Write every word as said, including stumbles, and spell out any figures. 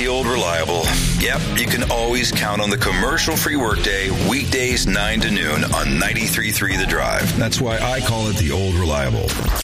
the old reliable. Yep, you can always count on the commercial-free workday, weekdays nine to noon on ninety-three point three The Drive. That's why I call it the old reliable.